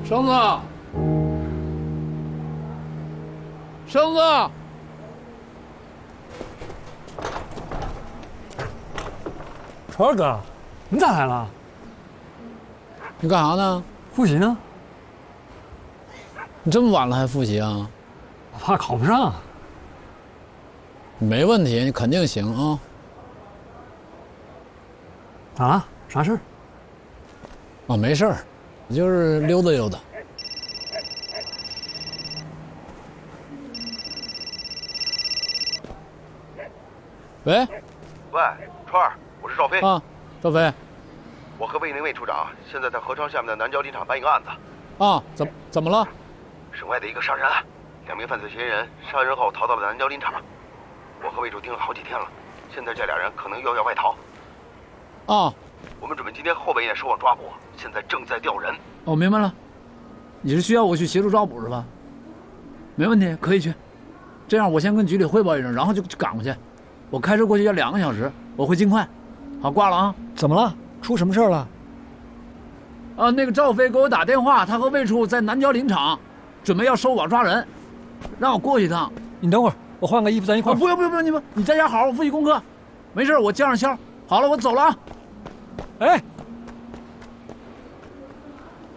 绳子，绳子， 川儿哥，你咋来了？ 你干啥呢？ 复习呢？ 你这么晚了还复习啊？ 我怕考不上。 没问题，你肯定行啊。 咋了？啥事儿？ 啊，没事儿，就是溜达溜达。喂， 喂，川儿，我是赵飞啊，赵飞， 我和魏宁魏处长现在在合昌下面的南郊林场办一个案子。 啊，怎么了？ 省外的一个杀人案，2名犯罪嫌疑人杀人后逃到了南郊林场。我和魏处盯了好几天了，现在这俩人可能又要外逃。 啊， 我们准备今天后半夜收网抓捕，现在正在调人。 哦，明白了，你是需要我去协助抓捕是吧？没问题，可以去。这样我先跟局里汇报一声，然后就赶过去。我开车过去要2个小时，我会尽快。好，挂了啊。 怎么了？出什么事儿了？ 啊，那个赵飞给我打电话，他和魏处在南郊林场，准备要收网抓人，让我过去一趟。 你等会儿，我换个衣服，咱一块儿。 不用，你在家好好复习功课。没事，我叫上肖。好了，我走了啊。 哎，